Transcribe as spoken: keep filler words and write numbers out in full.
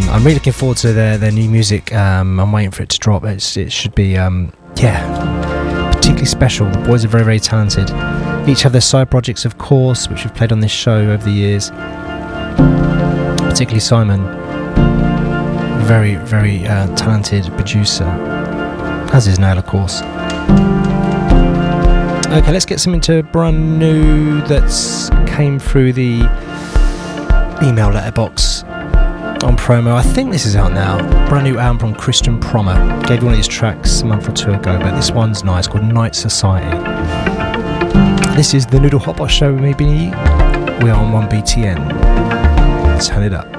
I'm really looking forward to their, their new music. Um, I'm waiting for it to drop. It's, it should be, um, yeah, particularly special. The boys are very, very talented. Each have their side projects, of course, which we've played on this show over the years. Particularly Simon, very, very uh, talented producer, as is Nail, of course. Okay, let's get something to brand new that's came through the email letterbox on promo. I think this is out now. Brand new album from Christian Prommer. Gave you one of his tracks a month or two ago, but this one's nice, called Night Society. This is the Noodle Hotbox Show with me, Beanie. We are on one B T N. Turn it up.